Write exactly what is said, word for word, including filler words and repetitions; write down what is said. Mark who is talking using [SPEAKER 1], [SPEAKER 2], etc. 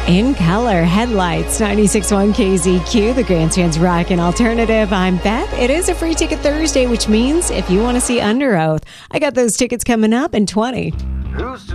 [SPEAKER 1] In Color, Headlights, ninety-six point one K Z Q, the Grandstand's Rockin' Alternative. I'm Beth. It is a Free Ticket Thursday, which means if you want to see Under Oath, I got those tickets coming up in twenty.
[SPEAKER 2] Who's